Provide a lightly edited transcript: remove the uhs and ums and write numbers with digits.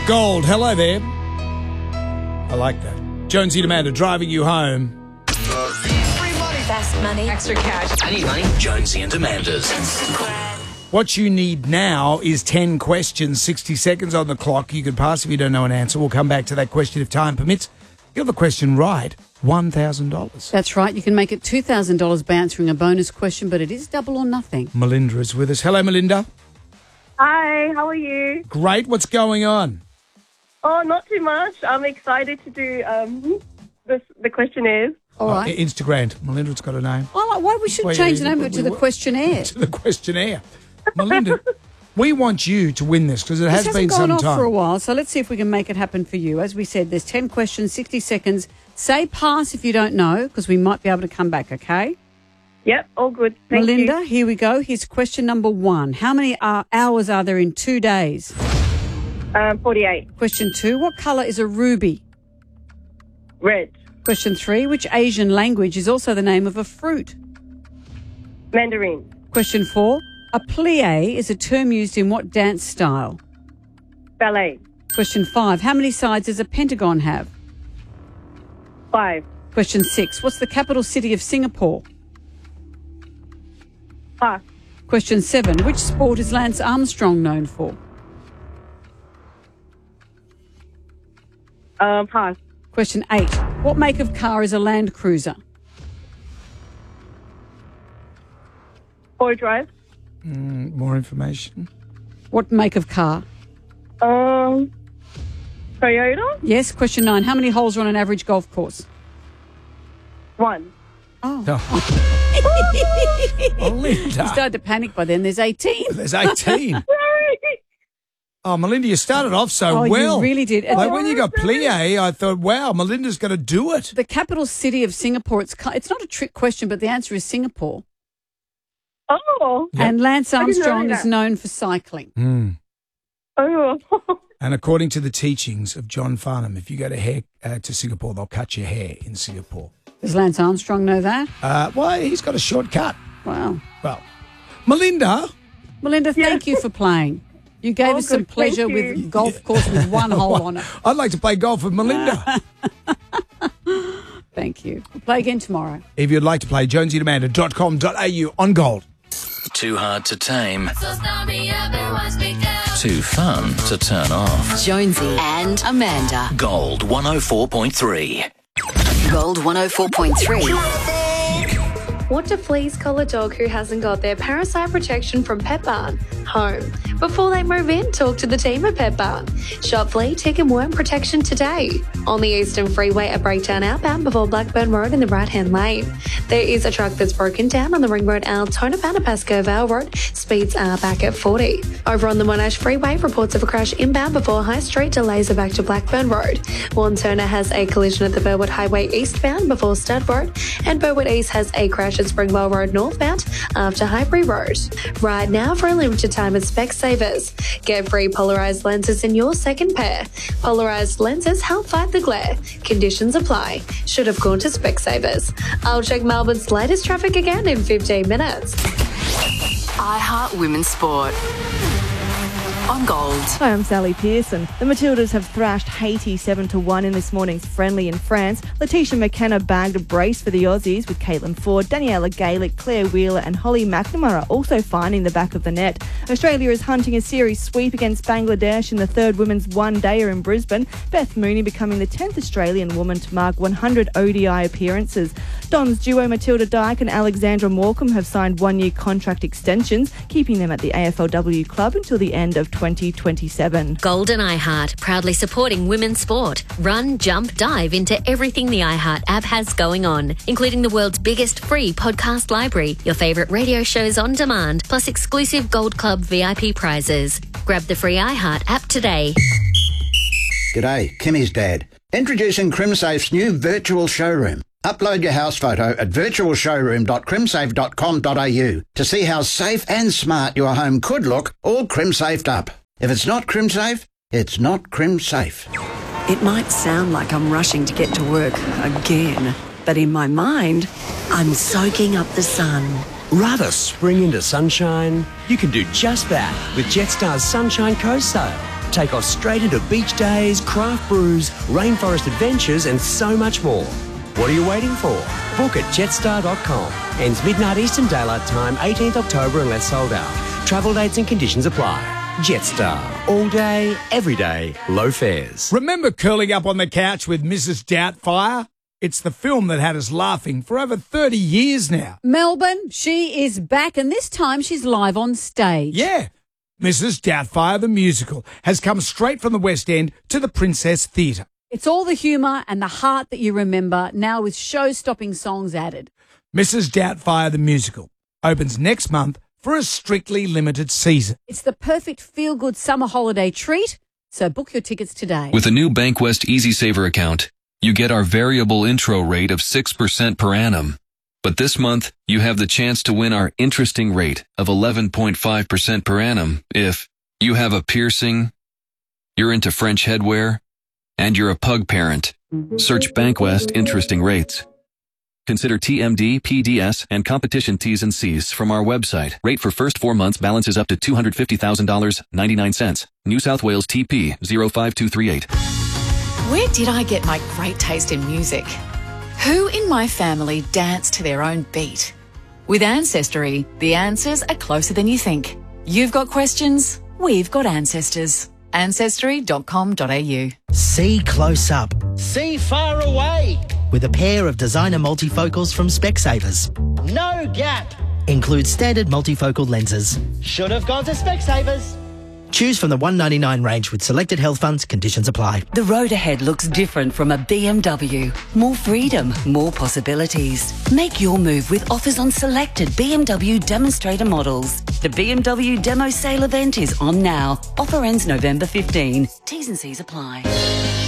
Gold. Hello there. I like that. Jonesy and Amanda driving you home. Free money. Fast money. Extra cash. I need money. Jonesy and Amanda's. What you need now is 10 questions, 60 seconds on the clock. You can pass if you don't know an answer. We'll come back to that question if time permits. Get the question right, $1,000. That's right. You can make it $2,000 by answering a bonus question, but it is double or nothing. Melinda is with us. Hello, Melinda. Hi, how are you? Great. What's going on? Oh, not too much. I'm excited to do the questionnaires. All right. Instagram. Melinda's got a name. Oh, why we should change the name of it to the questionnaire? To the questionnaire. Melinda, we want you to win this because it has been some time. This hasn't gone off for a time. while, so let's see if we can make it happen for you. As we said, there's 10 questions, 60 seconds. Say pass if you don't know because we might be able to come back, okay? Yep, all good. Thank Melinda, you. here we go. Here's question number 1. How many hours are there in 2 days? 48. Question 2. What colour is a ruby? Red. Question 3. Which Asian language is also the name of a fruit? Mandarin. Question 4. A plie is a term used in what dance style? Ballet. Question 5. How many sides does a pentagon have? 5. Question 6. What's the capital city of Singapore? Pass. Question 7. Which sport is Lance Armstrong known for? Pass. Question 8. What make of car is a Land Cruiser? Four drive. More information. What make of car? Toyota. Yes. Question 9. How many holes are on an average golf course? 1. Melinda. You started to panic by then. There's 18. There's 18. Oh, Melinda, you started off so well. You really did. Like when you got plie, I thought, wow, Melinda's going to do it. The capital city of Singapore, it's not a trick question, but the answer is Singapore. Oh. Yep. And Lance I didn't know Armstrong is that. known for cycling. Oh. And according to the teachings of John Farnham, if you go to Singapore, they'll cut your hair in Singapore. Does Lance Armstrong know that? Well, he's got a shortcut. Wow. Well, Melinda. Melinda, thank you for playing. You gave us some good, pleasure thank you. with golf course with one hole on it. I'd like to play golf with Melinda. Thank you. We'll play again tomorrow. If you'd like to play, jonesyandamanda.com.au on Gold. Too hard to tame. Too fun to turn off. Jonesy and Amanda. Gold 104.3. Gold 104.3. What do fleas call a dog who hasn't got their parasite protection from Pet Barn home? Before they move in, talk to the team at Pet Barn. Shop flea, tick and worm protection today. On the Eastern Freeway at Breakdown outbound before Blackburn Road in the right-hand lane. There is a truck that's broken down on the Ring Road Altona Pasco Vale Road. Speeds are back at 40. Over on the Monash Freeway, reports of a crash inbound before High Street. Delays are back to Blackburn Road. Warren Turner has a collision at the Burwood Highway eastbound before Stud Road. And Burwood East has a crash at Springvale Road northbound after Highbury Road. Right now, for a limited time at Specsavers. Get free polarised lenses in your second pair. Polarised lenses help fight the glare. Conditions apply. Should have gone to Specsavers. I'll check Melbourne's latest traffic again in 15 minutes. iHeart Women's Sport. On Gold. Hi, I'm Sally Pearson. The Matildas have thrashed Haiti 7-1 in this morning's friendly in France. Letitia McKenna bagged a brace for the Aussies with Caitlin Ford, Daniela Gaelic, Claire Wheeler and Holly McNamara also finding the back of the net. Australia is hunting a series sweep against Bangladesh in the third women's one-dayer in Brisbane. Beth Mooney becoming the 10th Australian woman to mark 100 ODI appearances. Don's duo Matilda Dyke and Alexandra Morecambe have signed one-year contract extensions, keeping them at the AFLW club until the end of 2027. Gold and iHeart, proudly supporting women's sport. Run, jump, dive into everything the iHeart app has going on, including the world's biggest free podcast library, your favourite radio shows on demand, plus exclusive Gold Club VIP prizes. Grab the free iHeart app today. G'day, Kimmy's dad. Introducing CrimSafe's new virtual showroom. Upload your house photo at virtualshowroom.crimsafe.com.au to see how safe and smart your home could look, all crim-safed up. If it's not CrimSafe, it's not CrimSafe. It might sound like I'm rushing to get to work again, but in my mind, I'm soaking up the sun. Rather spring into sunshine? You can do just that with Jetstar's Sunshine Coast Sale. Take off straight into beach days, craft brews, rainforest adventures and so much more. What are you waiting for? Book at jetstar.com. Ends midnight Eastern Daylight Time, 18th October unless sold out. Travel dates and conditions apply. Jetstar. All day, every day, low fares. Remember curling up on the couch with Mrs. Doubtfire? It's the film that had us laughing for over 30 years now. Melbourne, she is back, and this time she's live on stage. Yeah. Mrs. Doubtfire, the musical, has come straight from the West End to the Princess Theatre. It's all the humour and the heart that you remember, now with show-stopping songs added. Mrs. Doubtfire, the musical, opens next month for a strictly limited season. It's the perfect feel-good summer holiday treat, so book your tickets today. With a new BankWest EasySaver account, you get our variable intro rate of 6% per annum. But this month, you have the chance to win our interesting rate of 11.5% per annum if you have a piercing, you're into French headwear, and you're a pug parent. Search BankWest Interesting Rates. Consider TMD, PDS, and competition T's and C's from our website. Rate for first 4 months balances up to $250,000, 99 cents. New South Wales TP 05238. Where did I get my great taste in music? Who in my family danced to their own beat? With Ancestry, the answers are closer than you think. You've got questions, we've got ancestors. Ancestry.com.au. See close up. See far away. With a pair of designer multifocals from Specsavers. No gap. Includes standard multifocal lenses. Should have gone to Specsavers. Choose from the $199 range with selected health funds. Conditions apply. The road ahead looks different from a BMW. More freedom, more possibilities. Make your move with offers on selected BMW demonstrator models. The BMW Demo Sale event is on now. Offer ends November 15. T's and C's apply.